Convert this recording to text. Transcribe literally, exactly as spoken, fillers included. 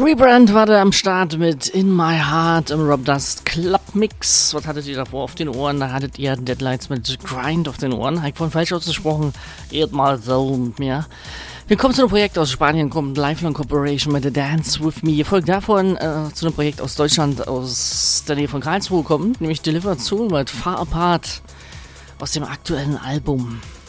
Rebrand war da am Start mit In My Heart im Rob Dust Club Mix. Was hattet ihr davor auf den Ohren? Da hattet ihr Deadlights mit Grind auf den Ohren. Habe ich vorhin falsch ausgesprochen. Geht mal so mit mir. Wir kommen zu einem Projekt aus Spanien, kommt Lifelong Corporation mit The Dance With Me. Ihr folgt davon äh, zu einem Projekt aus Deutschland, aus der Nähe von Karlsruhe kommt, nämlich Delivered Soul mit Far Apart aus dem aktuellen Album.